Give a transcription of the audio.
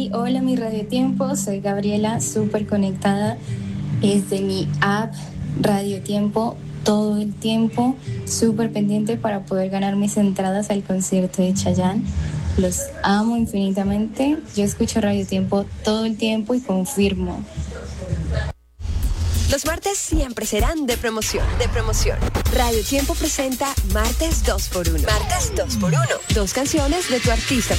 Hola mi Radio Tiempo, soy Gabriela, súper conectada desde mi app Radio Tiempo todo el tiempo, súper pendiente para poder ganar mis entradas al concierto de Chayanne. Los amo infinitamente, yo escucho Radio Tiempo todo el tiempo y confirmo. Los martes siempre serán de promoción, de promoción. Radio Tiempo presenta Martes 2x1. Martes 2x1. 2 canciones de tu artista